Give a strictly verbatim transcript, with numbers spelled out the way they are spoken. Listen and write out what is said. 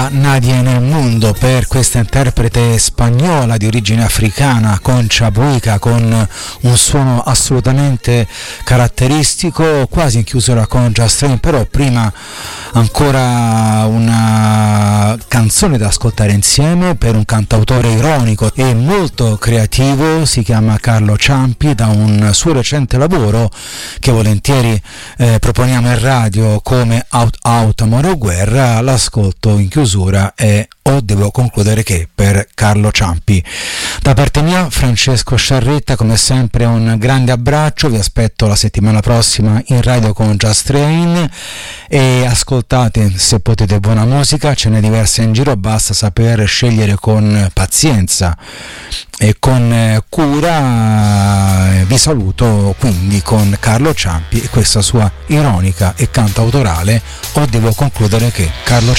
Nadie nel mondo per questa interprete spagnola di origine africana, Concha Buica, con un suono assolutamente caratteristico, quasi in chiusura con Just Train. Però prima ancora una canzone da ascoltare insieme per un cantautore ironico e molto creativo, si chiama Carlo Ciampi, da un suo recente lavoro che volentieri eh, proponiamo in radio come Out Out Amore o Guerra. L'ascolto in chiusura e o devo concludere che per Carlo Ciampi. Da parte mia, Francesco Sciarretta, come sempre un grande abbraccio, vi aspetto la settimana prossima in radio con Just Train e ascoltate, se potete, buona musica, ce n'è diversa in giro, basta saper scegliere con pazienza e con cura. Vi saluto quindi con Carlo Ciampi e questa sua ironica e cantautorale o devo concludere che Carlo Ciampi.